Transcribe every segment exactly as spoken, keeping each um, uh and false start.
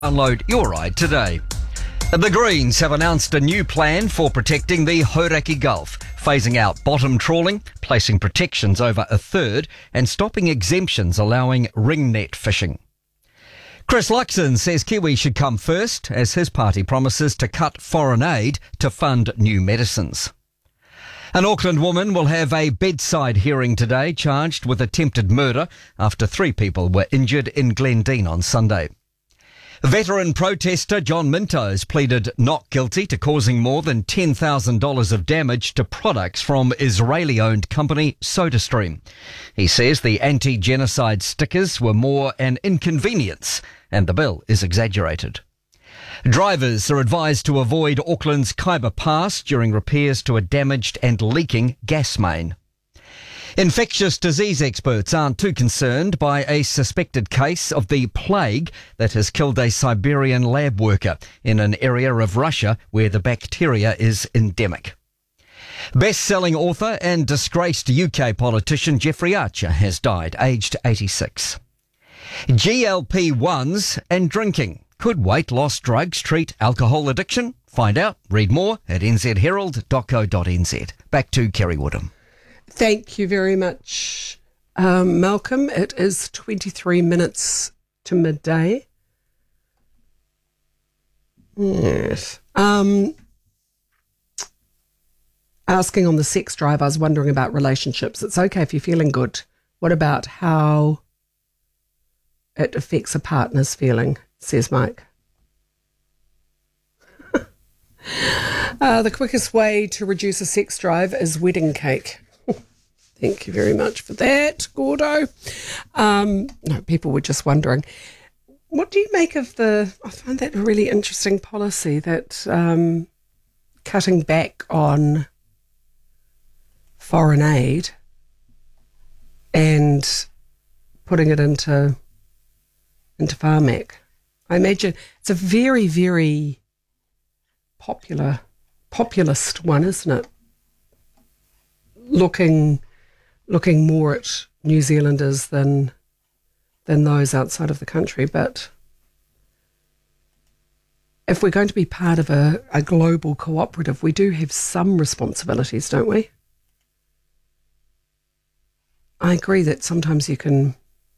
Download your ride today. The Greens have announced a new plan for protecting the Hauraki Gulf, phasing out bottom trawling, placing protections over a third, and stopping exemptions allowing ring net fishing. Chris Luxon says Kiwi should come first, as his party promises to cut foreign aid to fund new medicines. An Auckland woman will have a bedside hearing today, charged with attempted murder after three people were injured in Glendine on Sunday. Veteran protester John Mintos pleaded not guilty to causing more than ten thousand dollars of damage to products from Israeli-owned company SodaStream. He says the anti-genocide stickers were more an inconvenience and the bill is exaggerated. Drivers are advised to avoid Auckland's Kaiba Pass during repairs to a damaged and leaking gas main. Infectious disease experts aren't too concerned by a suspected case of the plague that has killed a Siberian lab worker in an area of Russia where the bacteria is endemic. Best-selling author and disgraced U K politician Jeffrey Archer has died, aged eighty-six. G L P ones and drinking. Could weight loss drugs treat alcohol addiction? Find out. Read more at n z herald dot co dot n z. Back to Kerry Woodham. Thank you very much, um, Malcolm. It is twenty-three minutes to midday. Yes. Um, asking on the sex drive, I was wondering about relationships. It's okay if you're feeling good. What about how it affects a partner's feeling, says Mike. uh, the quickest way to reduce a sex drive is wedding cake. Thank you very much for that, Gordo. Um, no, people were just wondering, what do you make of the, I find that a really interesting policy, that um, cutting back on foreign aid and putting it into, into Pharmac. I imagine it's a very, very popular, populist one, isn't it? Looking... looking more at New Zealanders than than those outside of the country. But if we're going to be part of a, a global cooperative, we do have some responsibilities, don't we? I agree that sometimes you can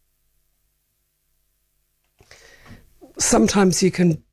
sometimes you can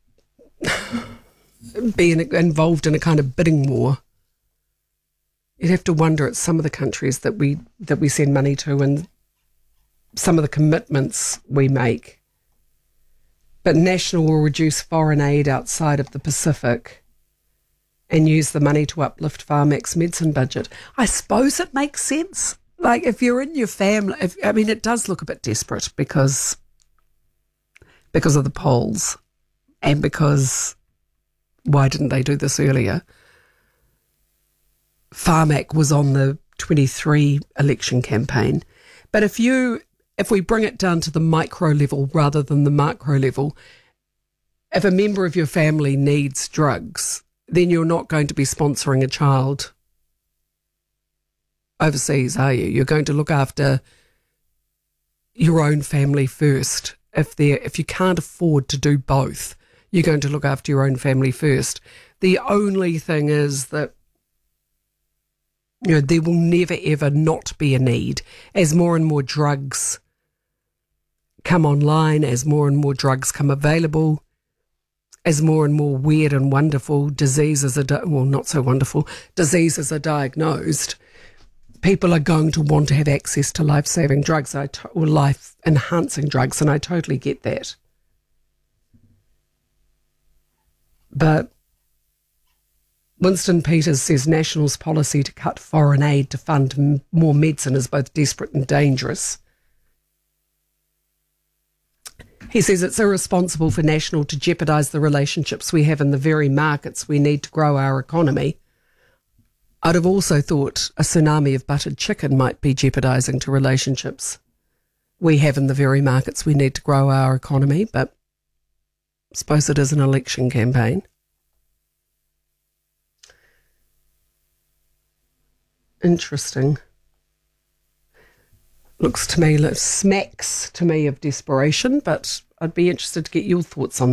be in, involved in a kind of bidding war. You'd have to wonder at some of the countries that we that we send money to and some of the commitments we make. But National will reduce foreign aid outside of the Pacific and use the money to uplift Pharmac's medicine budget. I suppose it makes sense. Like, if you're in your family, if, I mean, it does look a bit desperate because because of the polls and because why didn't they do this earlier? Pharmac was on the twenty-three election campaign. But if you, if we bring it down to the micro level rather than the macro level, if a member of your family needs drugs, then you're not going to be sponsoring a child overseas, are you? You're going to look after your own family first. If they, if you can't afford to do both, you're going to look after your own family first. The only thing is that, you know, there will never, ever not be a need as more and more drugs come online, as more and more drugs come available, as more and more weird and wonderful diseases are, di- well, not so wonderful, diseases are diagnosed. People are going to want to have access to life-saving drugs I to- or life-enhancing drugs, and I totally get that. But Winston Peters says National's policy to cut foreign aid to fund m- more medicine is both desperate and dangerous. He says it's irresponsible for National to jeopardise the relationships we have in the very markets we need to grow our economy. I'd have also thought a tsunami of buttered chicken might be jeopardising to relationships we have in the very markets we need to grow our economy, but I suppose it is an election campaign. Interesting. Looks to me, smacks to me of desperation, but I'd be interested to get your thoughts on